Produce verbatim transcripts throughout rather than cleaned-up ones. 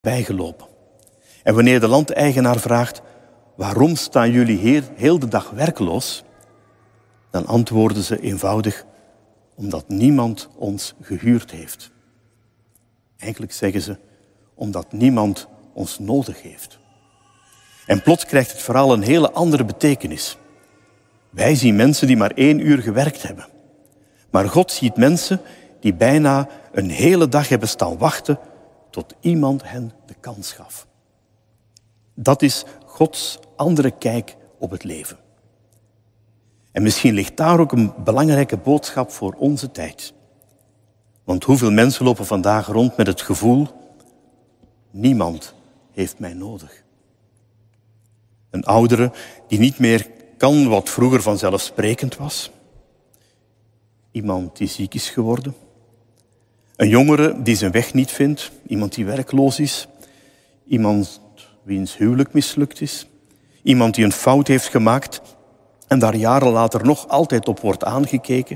bijgelopen. En wanneer de landeigenaar vraagt, waarom staan jullie hier heel de dag werkloos? Dan antwoorden ze eenvoudig, omdat niemand ons gehuurd heeft. Eigenlijk zeggen ze, omdat niemand ons nodig heeft. En plots krijgt het verhaal een hele andere betekenis. Wij zien mensen die maar één uur gewerkt hebben. Maar God ziet mensen die bijna een hele dag hebben staan wachten tot iemand hen de kans gaf. Dat is Gods andere kijk op het leven. En misschien ligt daar ook een belangrijke boodschap voor onze tijd. Want hoeveel mensen lopen vandaag rond met het gevoel, niemand heeft mij nodig. Een oudere die niet meer kan wat vroeger vanzelfsprekend was. Iemand die ziek is geworden. Een jongere die zijn weg niet vindt. Iemand die werkloos is. Iemand wiens huwelijk mislukt is. Iemand die een fout heeft gemaakt en daar jaren later nog altijd op wordt aangekeken.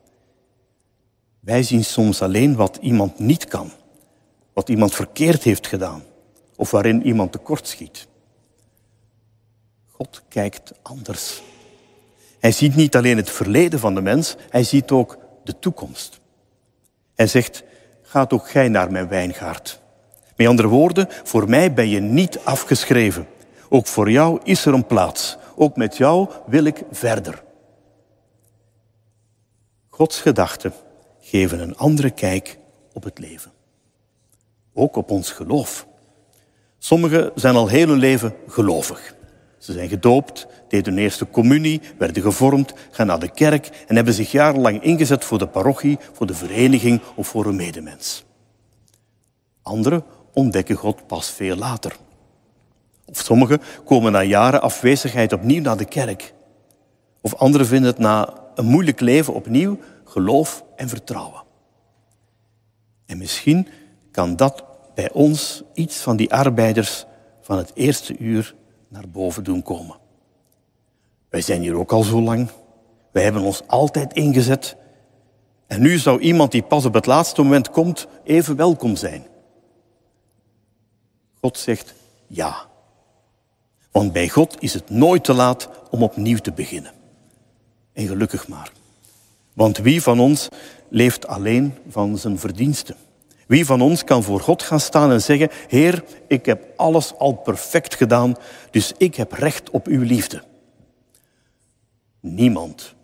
Wij zien soms alleen wat iemand niet kan. Wat iemand verkeerd heeft gedaan. Of waarin iemand tekortschiet. God kijkt anders. Hij ziet niet alleen het verleden van de mens, hij ziet ook de toekomst. Hij zegt, ga ook gij naar mijn wijngaard. Met andere woorden, voor mij ben je niet afgeschreven. Ook voor jou is er een plaats. Ook met jou wil ik verder. Gods gedachten geven een andere kijk op het leven. Ook op ons geloof. Sommigen zijn al heel hun leven gelovig. Ze zijn gedoopt, deden hun eerste communie, werden gevormd, gaan naar de kerk en hebben zich jarenlang ingezet voor de parochie, voor de vereniging of voor een medemens. Anderen ontdekken God pas veel later. Of sommigen komen na jaren afwezigheid opnieuw naar de kerk. Of anderen vinden het na een moeilijk leven opnieuw geloof en vertrouwen. En misschien kan dat bij ons iets van die arbeiders van het eerste uur naar boven doen komen. Wij zijn hier ook al zo lang. Wij hebben ons altijd ingezet. En nu zou iemand die pas op het laatste moment komt even welkom zijn. God zegt ja. Want bij God is het nooit te laat om opnieuw te beginnen. En gelukkig maar. Want wie van ons leeft alleen van zijn verdiensten? Wie van ons kan voor God gaan staan en zeggen, Heer, ik heb alles al perfect gedaan, dus ik heb recht op uw liefde? Niemand.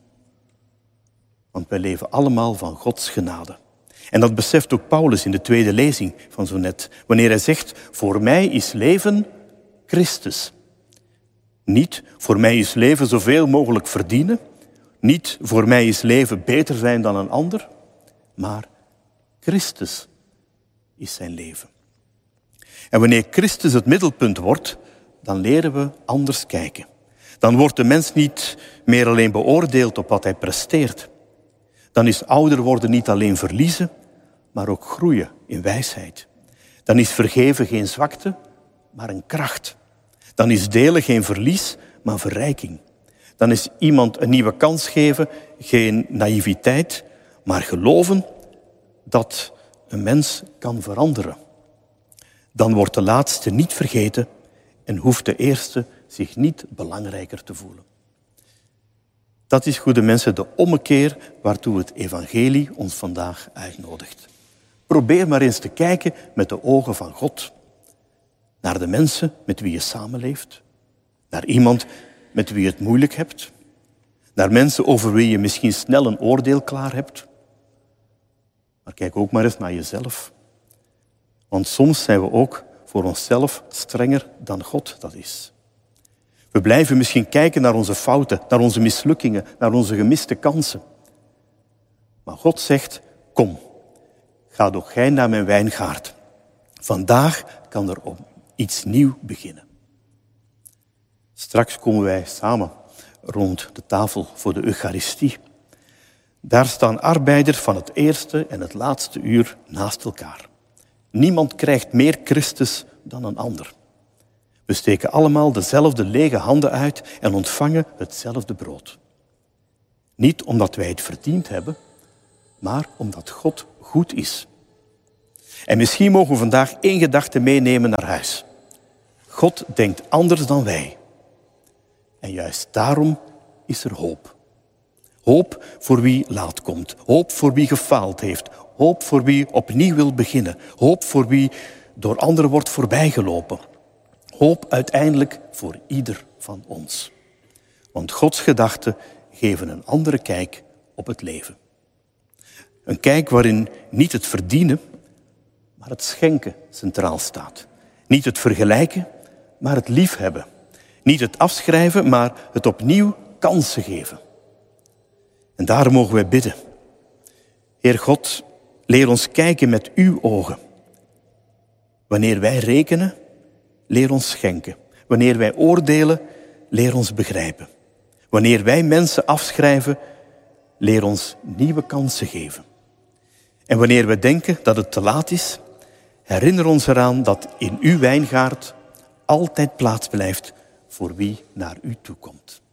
Want wij leven allemaal van Gods genade. En dat beseft ook Paulus in de tweede lezing van zo net, wanneer hij zegt, voor mij is leven Christus. Niet, voor mij is leven zoveel mogelijk verdienen. Niet, voor mij is leven beter zijn dan een ander. Maar Christus is zijn leven. En wanneer Christus het middelpunt wordt, dan leren we anders kijken. Dan wordt de mens niet meer alleen beoordeeld op wat hij presteert. Dan is ouder worden niet alleen verliezen, maar ook groeien in wijsheid. Dan is vergeven geen zwakte, maar een kracht. Dan is delen geen verlies, maar verrijking. Dan is iemand een nieuwe kans geven, geen naïviteit, maar geloven dat een mens kan veranderen. Dan wordt de laatste niet vergeten en hoeft de eerste zich niet belangrijker te voelen. Dat is, goede mensen, de ommekeer waartoe het evangelie ons vandaag uitnodigt. Probeer maar eens te kijken met de ogen van God. Naar de mensen met wie je samenleeft. Naar iemand met wie je het moeilijk hebt. Naar mensen over wie je misschien snel een oordeel klaar hebt. Maar kijk ook maar eens naar jezelf. Want soms zijn we ook voor onszelf strenger dan God dat is. We blijven misschien kijken naar onze fouten, naar onze mislukkingen, naar onze gemiste kansen. Maar God zegt, kom, ga doch gij naar mijn wijngaard. Vandaag kan er iets nieuws beginnen. Straks komen wij samen rond de tafel voor de Eucharistie. Daar staan arbeiders van het eerste en het laatste uur naast elkaar. Niemand krijgt meer Christus dan een ander. We steken allemaal dezelfde lege handen uit en ontvangen hetzelfde brood. Niet omdat wij het verdiend hebben, maar omdat God goed is. En misschien mogen we vandaag één gedachte meenemen naar huis. God denkt anders dan wij. En juist daarom is er hoop. Hoop voor wie laat komt. Hoop voor wie gefaald heeft. Hoop voor wie opnieuw wil beginnen. Hoop voor wie door anderen wordt voorbijgelopen. Hoop uiteindelijk voor ieder van ons. Want Gods gedachten geven een andere kijk op het leven. Een kijk waarin niet het verdienen, maar het schenken centraal staat. Niet het vergelijken, maar het liefhebben. Niet het afschrijven, maar het opnieuw kansen geven. En daar mogen wij bidden. Heer God, leer ons kijken met uw ogen. Wanneer wij rekenen, leer ons schenken. Wanneer wij oordelen, leer ons begrijpen. Wanneer wij mensen afschrijven, leer ons nieuwe kansen geven. En wanneer we denken dat het te laat is, herinner ons eraan dat in uw wijngaard altijd plaats blijft voor wie naar u toekomt.